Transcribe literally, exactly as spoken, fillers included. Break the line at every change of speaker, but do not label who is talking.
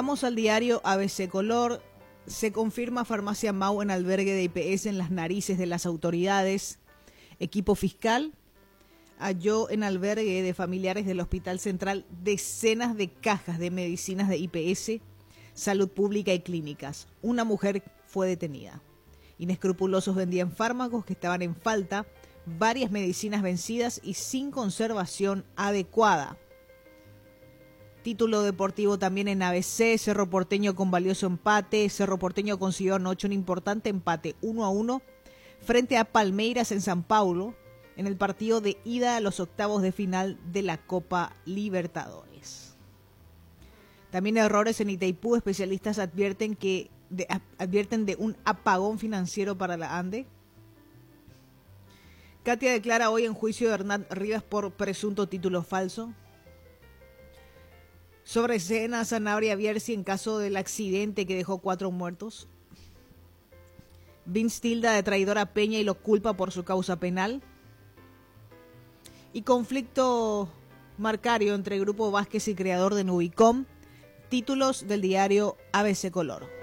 Vamos al diario A B C Color. Se confirma farmacia Mau en albergue de I P S en las narices de las autoridades. Equipo fiscal halló en albergue de familiares del Hospital Central decenas de cajas de medicinas de I P S, salud pública y clínicas. Una mujer fue detenida. Inescrupulosos vendían fármacos que estaban en falta, varias medicinas vencidas y sin conservación adecuada. Título deportivo también en A B C, Cerro Porteño con valioso empate. Cerro Porteño consiguió anoche un importante empate uno a uno frente a Palmeiras en San Paulo en el partido de ida a los octavos de final de la Copa Libertadores. También errores en Itaipú, especialistas advierten, que de, advierten de un apagón financiero para la ANDE. Katia declara hoy en juicio de Hernán Rivas por presunto título falso. Sobre escena Sanabria Bierzi en caso del accidente que dejó cuatro muertos. Vince tilda de traidor a Peña y lo culpa por su causa penal. Y conflicto marcario entre Grupo Vázquez y creador de Nubicom. Títulos del diario A B C Color.